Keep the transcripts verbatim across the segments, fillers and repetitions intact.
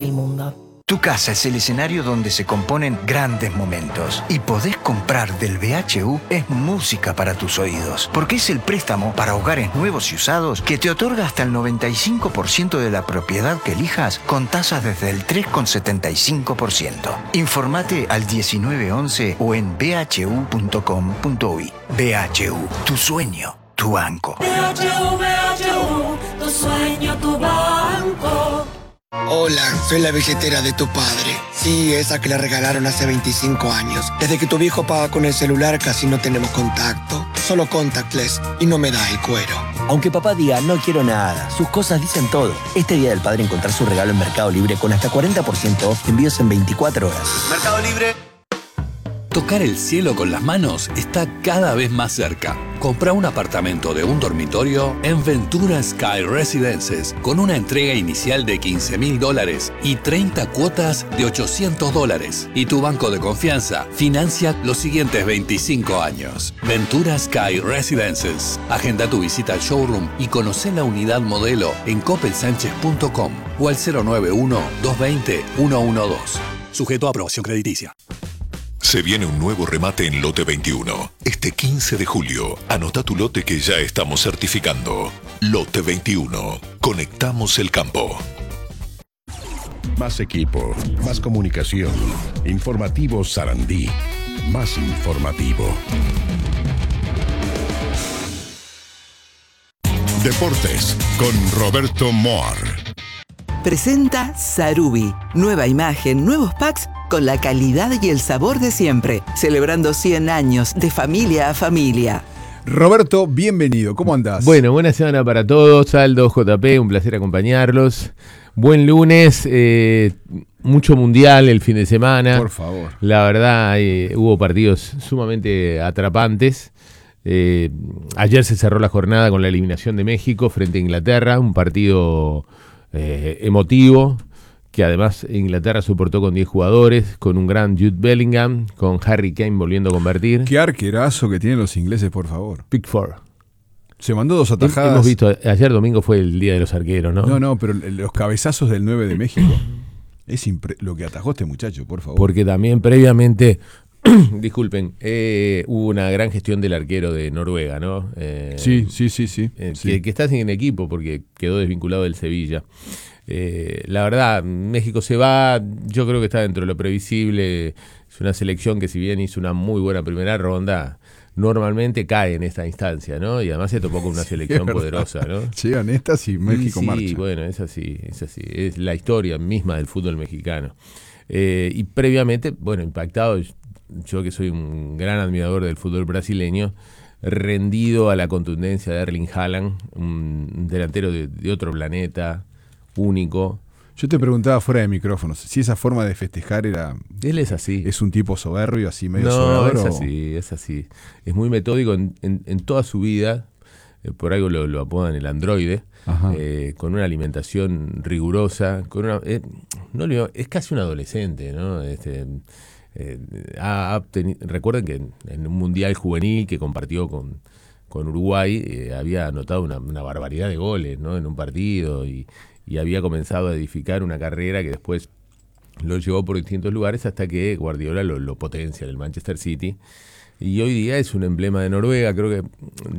el mundo. Tu casa es el escenario donde se componen grandes momentos. Y podés comprar del B H U es música para tus oídos. Porque es el préstamo para hogares nuevos y usados que te otorga hasta el noventa y cinco por ciento de la propiedad que elijas con tasas desde el tres coma setenta y cinco por ciento. Informate al diecinueve once o en b h u punto com punto u y. B H U, tu sueño, tu banco. B H U, B H U, tu sueño, tu banco. Hola, soy la billetera de tu padre. Sí, esa que le regalaron hace veinticinco años. Desde que tu viejo paga con el celular casi no tenemos contacto. Solo contactless y no me da el cuero. Aunque papá diga no quiero nada, sus cosas dicen todo. Este Día del Padre encontrar su regalo en Mercado Libre con hasta cuarenta por ciento off envíos en veinticuatro horas. Mercado Libre. Tocar el cielo con las manos está cada vez más cerca. Compra un apartamento de un dormitorio en Ventura Sky Residences con una entrega inicial de quince mil dólares y treinta cuotas de ochocientos dólares. Y tu banco de confianza financia los siguientes veinticinco años. Ventura Sky Residences. Agenda tu visita al showroom y conoce la unidad modelo en coppel sánchez punto com o al cero nueve uno, dos dos cero, uno uno dos. Sujeto a aprobación crediticia. Se viene un nuevo remate en Lote veintiuno. Este quince de julio, anota tu lote que ya estamos certificando. Lote veintiuno. Conectamos el campo. Más equipo, más comunicación. Informativo Sarandí. Más informativo. Deportes con Roberto Moar. Presenta Sarubi. Nueva imagen, nuevos packs con la calidad y el sabor de siempre. Celebrando cien años de familia a familia. Roberto, bienvenido. ¿Cómo andás? Bueno, buena semana para todos. Aldo, J P, un placer acompañarlos. Buen lunes. Eh, mucho mundial el fin de semana. Por favor. La verdad, eh, hubo partidos sumamente atrapantes. Eh, ayer se cerró la jornada con la eliminación de México frente a Inglaterra. Un partido eh, emotivo, que además Inglaterra soportó con diez jugadores, con un gran Jude Bellingham, con Harry Kane volviendo a convertir. Qué arquerazo que tienen los ingleses, por favor. Pickford. Se mandó dos atajadas. Hemos visto, ayer domingo fue el día de los arqueros, ¿no? No, no, pero los cabezazos del nueve de México. Es impre- lo que atajó este muchacho, por favor. Porque también previamente, disculpen, eh, hubo una gran gestión del arquero de Noruega, ¿no? Eh, sí, sí, sí, sí, eh, sí. Que, que está sin equipo porque quedó desvinculado del Sevilla. Eh, la verdad, México se va, yo creo que está dentro de lo previsible. Es una selección que, si bien hizo una muy buena primera ronda, normalmente cae en esta instancia, ¿no? Y además se topó con una sí, selección poderosa, ¿no? Llegan estas y México sí, marcha. Sí, bueno, es así, es así. Es la historia misma del fútbol mexicano. Eh, y previamente, bueno, impactado, yo que soy un gran admirador del fútbol brasileño, rendido a la contundencia de Erling Haaland, un delantero de, de otro planeta, único. Yo te preguntaba fuera de micrófonos si esa forma de festejar era... Él es así. ¿Es un tipo soberbio, así medio no, sobrador? No, es o... así, es así. Es muy metódico en, en, en toda su vida. Eh, por algo lo, lo apodan el androide. Eh, con una alimentación rigurosa. Con una, eh, no le, es casi un adolescente, ¿no? Este, eh, ha, ha teni, recuerden que en, en un mundial juvenil que compartió con, con Uruguay, eh, había anotado una, una barbaridad de goles, ¿no? En un partido y... y había comenzado a edificar una carrera que después lo llevó por distintos lugares hasta que Guardiola lo, lo potencia en el Manchester City. Y hoy día es un emblema de Noruega. Creo que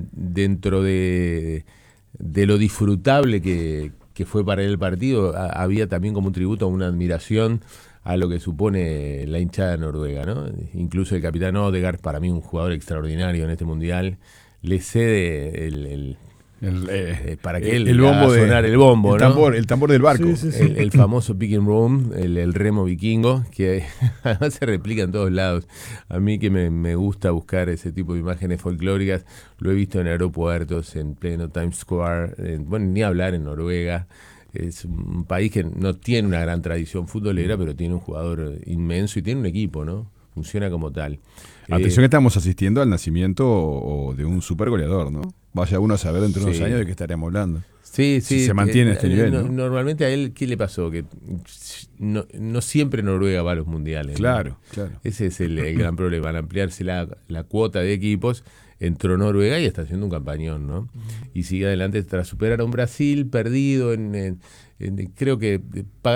dentro de, de lo disfrutable que, que fue para él el partido, a, había también como un tributo, una admiración a lo que supone la hinchada de Noruega, ¿no? Incluso el capitán Odegaard, para mí un jugador extraordinario en este mundial, le cede el... el El, eh, eh, para que el, él el bombo haga sonar de, el bombo, el ¿no? tambor, el tambor del barco. Sí, sí, sí. El, el famoso pick and room, el, el remo vikingo, que además se replica en todos lados. A mí que me, me gusta buscar ese tipo de imágenes folclóricas, lo he visto en aeropuertos, en pleno Times Square, en, bueno, ni hablar en Noruega. Es un país que no tiene una gran tradición futbolera, pero tiene un jugador inmenso y tiene un equipo, ¿no? Funciona como tal. Atención eh, que estamos asistiendo al nacimiento o, o de un super goleador, ¿no? Vaya uno a saber dentro de sí. unos años de qué estaremos hablando. Sí, sí. Si se mantiene eh, este nivel, no, ¿no? Normalmente a él, ¿qué le pasó? Que no, no siempre Noruega va a los mundiales. Claro, ¿no? claro. Ese es el, el gran problema. Al ampliarse la, la cuota de equipos, entró Noruega y está haciendo un campañón, ¿no? Y sigue adelante tras superar a un Brasil perdido en, en, en creo que